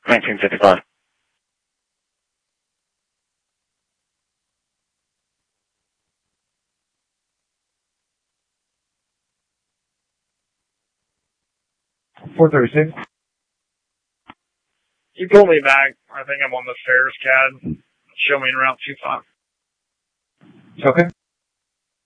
1955. $436. You pull me back. I think I'm on the stairs, Cad. Show me around 2-5. Okay.